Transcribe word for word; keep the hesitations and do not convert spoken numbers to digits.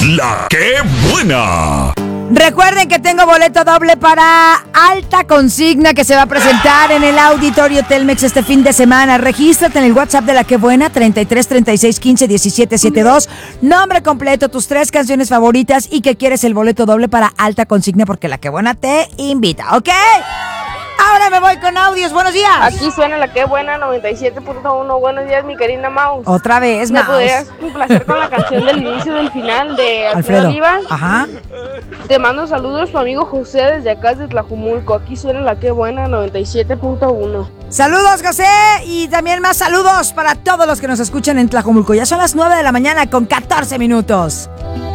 La que buena. Recuerden que tengo boleto doble para Alta Consigna que se va a presentar en el Auditorio Telmex este fin de semana. Regístrate en el WhatsApp de La Que Buena, treinta y tres, treinta y seis, quince, diecisiete, setenta y dos. Nombre completo, tus tres canciones favoritas y que quieres el boleto doble para Alta Consigna porque La Que Buena te invita, ¿ok? Ahora me voy con audios. Buenos días. Aquí suena La Que Buena noventa y siete punto uno. Buenos días, mi querida Maus. Otra vez, ¿Me Maus. podrías complacer con la canción del inicio del final de Alfredo Olivas? Ajá. Te mando saludos, tu amigo José, desde acá, desde Tlajumulco. Aquí suena La Que Buena noventa y siete punto uno. Saludos, José, y también más saludos para todos los que nos escuchan en Tlajumulco. Ya son las nueve de la mañana con catorce minutos.